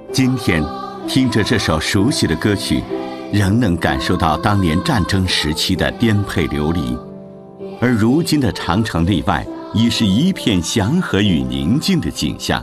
今天听着这首熟悉的歌曲，仍能感受到当年战争时期的颠沛流离，而如今的长城内外已是一片祥和与宁静的景象。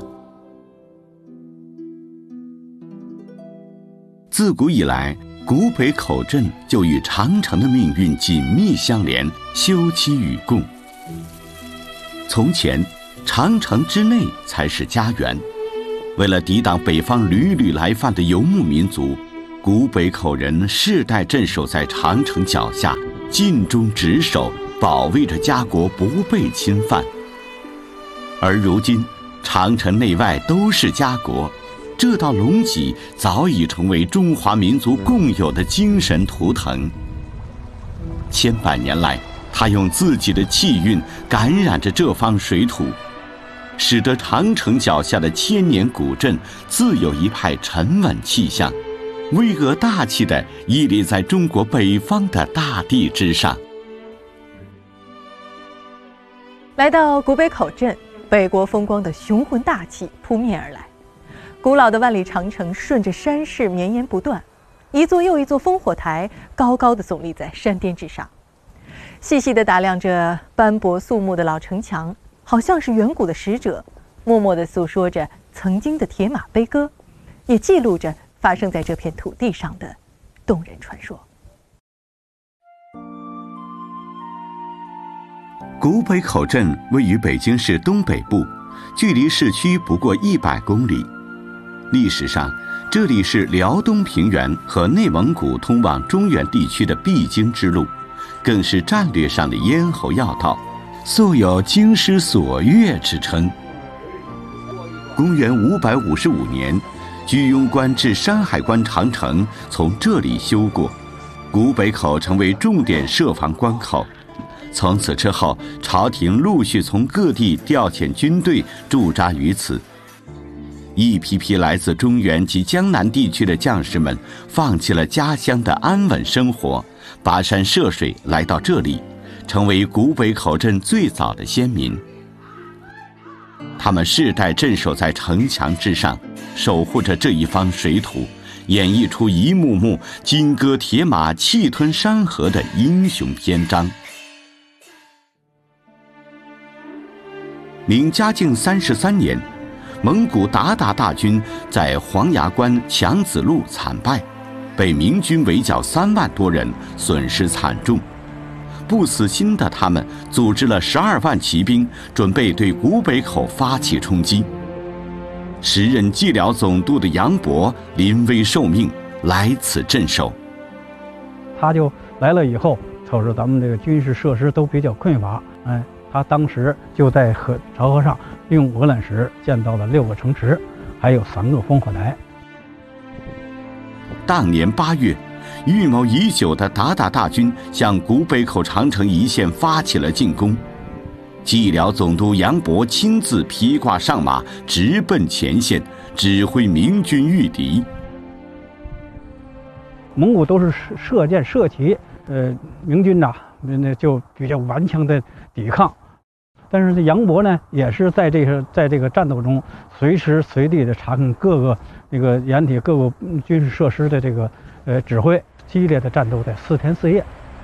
自古以来，古北口镇就与长城的命运紧密相连，休戚与共。从前，长城之内才是家园。为了抵挡北方屡屡来犯的游牧民族，古北口人世代镇守在长城脚下，尽忠职守，保卫着家国不被侵犯。而如今，长城内外都是家国，这道龙脊早已成为中华民族共有的精神图腾。千百年来，他用自己的气运感染着这方水土，使得长城脚下的千年古镇自有一派沉稳气象，巍峨大气地屹立在中国北方的大地之上。 来到古北口镇，北国风光的雄浑大气扑面而来。古老的万里长城顺着山势绵延不断，一座又一座烽火台高高地耸立在山巅之上，细细地打量着斑驳肃穆的老城墙，好像是远古的使者，默默地诉说着曾经的铁马悲歌，也记录着发生在这片土地上的动人传说。 古北口镇位于北京市东北部，距离市区不过100公里。历史上，这里是辽东平原和内蒙古通往中原地区的必经之路，更是战略上的咽喉要道，素有京师锁钥之称。公元555年，居庸关至山海关长城从这里修过，古北口成为重点设防关口。从此之后，朝廷陆续从各地调遣军队驻扎于此。一批批来自中原及江南地区的将士们放弃了家乡的安稳生活，跋山涉水来到这里，成为古北口镇最早的先民。他们世代镇守在城墙之上，守护着这一方水土，演绎出一幕幕金戈铁马、气吞山河的英雄篇章。明嘉靖33年，蒙古鞑靼大军在黄崖关强子路惨败，被明军围剿3万多人，损失惨重。不死心的他们组织了12万骑兵，准备对古北口发起冲击。时任蓟辽总督的杨伯临危受命来此镇守。 他就来了以后，瞅着咱们这个军事设施都比较匮乏，他当时就在潮河上用鹅卵石建造了6个城池，还有3个烽火台。 当年8月，预谋已久的鞑靼大军向古北口长城一线发起了进攻。蓟辽总督杨伯亲自披挂上马，直奔前线，指挥明军御敌。 蒙古都是射箭射旗，明军那就比较顽强的抵抗。但是这杨伯呢，也是在这个战斗中随时随地的查看各个那个掩体各个军事设施的这个指挥，激烈的战斗在4天4夜。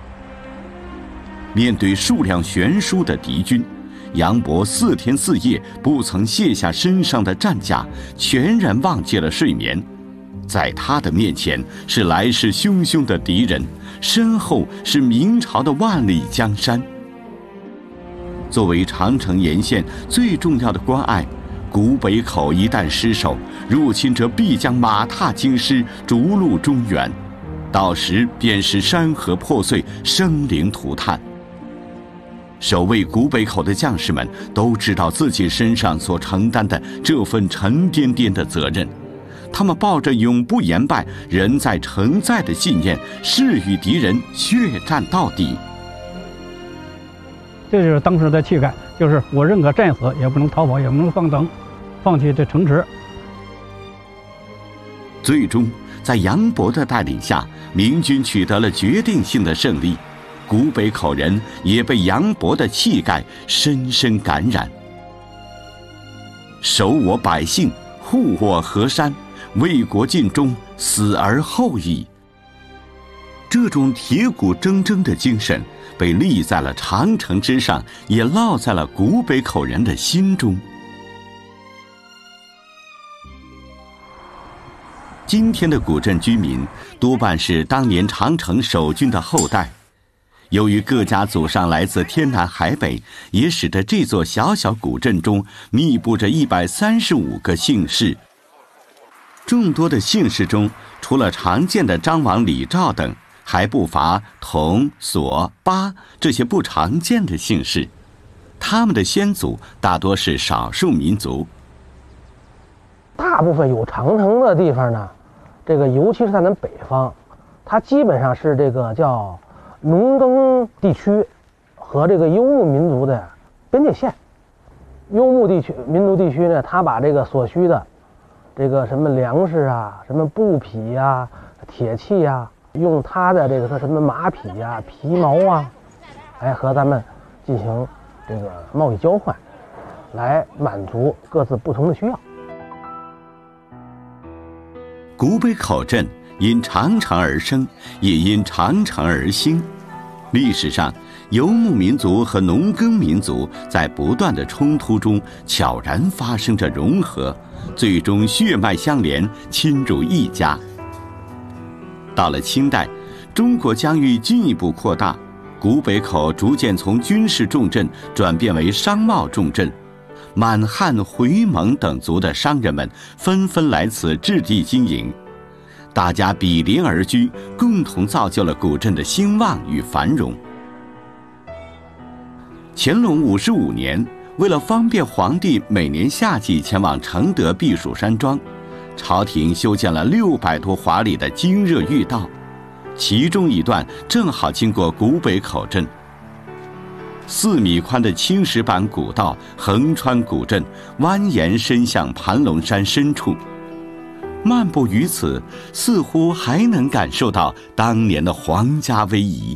面对数量悬殊的敌军，杨伯4天4夜不曾卸下身上的战甲，全然忘记了睡眠。在他的面前是来势汹汹的敌人，身后是明朝的万里江山。作为长城沿线最重要的关隘，古北口一旦失守，入侵者必将马踏京师，逐鹿中原，到时便是山河破碎，生灵涂炭。守卫古北口的将士们都知道自己身上所承担的这份沉甸甸的责任，他们抱着永不言败、人在城在的信念，誓与敌人血战到底。 这就是当时的气概，就是我认可战死，也不能逃跑，也不能放弃这城池。 最终，在杨伯的带领下，明军取得了决定性的胜利。古北口人也被杨伯的气概深深感染。守我百姓，护我河山， 为国尽忠，死而后已。这种铁骨铮铮的精神被立在了长城之上，也烙在了古北口人的心中。今天的古镇居民多半是当年长城守军的后代，由于各家祖上来自天南海北，也使得这座小小古镇中密布着135个姓氏。众多的姓氏中，除了常见的张王李赵等，还不乏佟、索、巴这些不常见的姓氏。他们的先祖大多是少数民族。 大部分有长城的地方呢，这个尤其是在咱北方，它基本上是这个叫农耕地区和这个游牧民族的边界线。游牧地区、民族地区呢，它把这个所需的这个什么粮食啊、什么布匹啊、铁器啊，用它的这个什么马匹啊、皮毛啊，和咱们进行这个贸易交换，来满足各自不同的需要。 古北口镇因长城而生，也因长城而兴。历史上，游牧民族和农耕民族在不断的冲突中悄然发生着融合，最终血脉相连，亲如一家。到了清代，中国疆域进一步扩大，古北口逐渐从军事重镇转变为商贸重镇。满汉、回蒙等族的商人们纷纷来此置地经营，大家比邻而居，共同造就了古镇的兴旺与繁荣。乾隆55年，为了方便皇帝每年夏季前往承德避暑山庄，朝廷修建了600多华里的经热御道，其中一段正好经过古北口镇。4米宽的青石板古道横穿古镇，蜿蜒伸向盘龙山深处。漫步于此，似乎还能感受到当年的皇家威仪。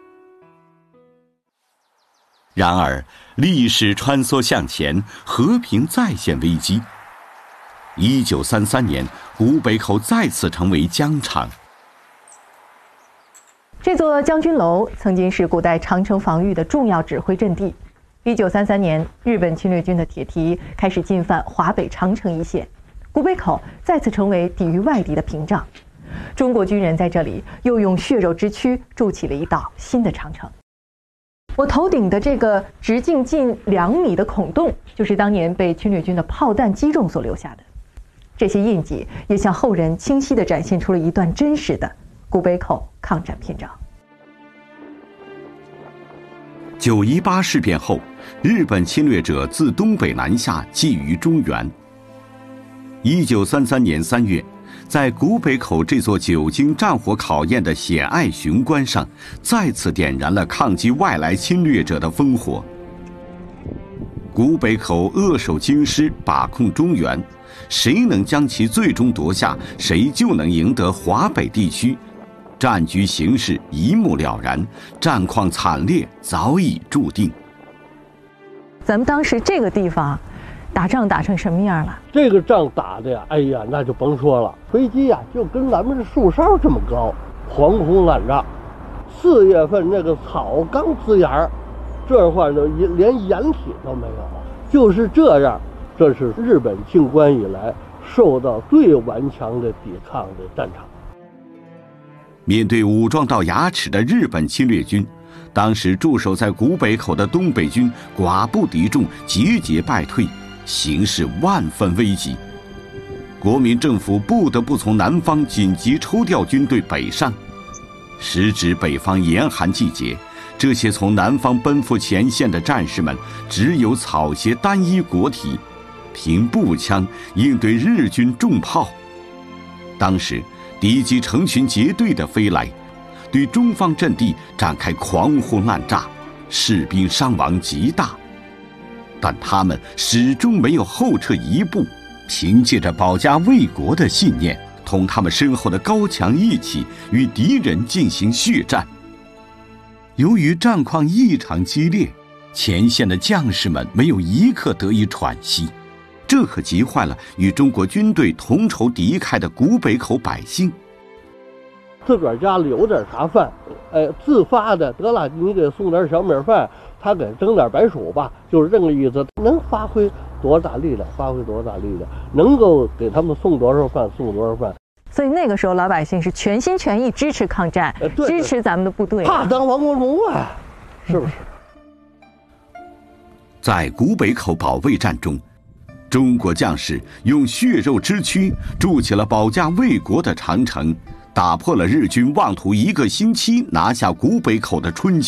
然而，历史穿梭向前，和平再现危机。1933年，古北口再次成为疆场。 这座将军楼曾经是古代长城防御的重要指挥阵地。1933年，日本侵略军的铁蹄开始进犯华北长城一线，古北口再次成为抵御外敌的屏障。中国军人在这里又用血肉之躯筑起了一道新的长城。我头顶的这个直径近2米的孔洞，就是当年被侵略军的炮弹击中所留下的。这些印记也向后人清晰地展现出了一段真实的古北口抗战篇章。 9·18事变后，日本侵略者自东北南下，觊觎中原。1933年3月，在古北口这座久经战火考验的险隘雄关上，再次点燃了抗击外来侵略者的烽火。古北口扼守京师，把控中原，谁能将其最终夺下，谁就能赢得华北地区。战局形势一目了然，战况惨烈早已注定。 咱们当时这个地方打仗打成什么样了？ 这个仗打的呀，哎呀，那就甭说了，飞机呀就跟咱们这树梢这么高，惶恐乱炸。4月份那个草刚滋芽，这块呢连掩体都没有，就是这样。这是日本进关以来受到最顽强的抵抗的战场。 面对武装到牙齿的日本侵略军，当时驻守在古北口的东北军寡不敌众，节节败退，形势万分危急。国民政府不得不从南方紧急抽调军队北上。时值北方严寒季节，这些从南方奔赴前线的战士们只有草鞋单衣裹体，凭步枪应对日军重炮。当时敌机成群结队地飞来，对中方阵地展开狂轰滥炸，士兵伤亡极大。但他们始终没有后撤一步，凭借着保家卫国的信念，同他们身后的高强义气与敌人进行血战。由于战况异常激烈，前线的将士们没有一刻得以喘息， 这可急坏了与中国军队同仇敌忾的古北口百姓。 自个儿家里有点啥饭，自发的得了，你给送点小米饭，他给整点白薯吧，就是这个意思。能发挥多大力量，发挥多大力量，能够给他们送多少饭，送多少饭。 所以那个时候老百姓是全心全意支持抗战，支持咱们的部队， 怕当亡国奴啊，是不是？ 在古北口保卫战中，中国将士用血肉之躯筑起了保家卫国的长城，打破了日军妄图1个星期拿下古北口的春秋。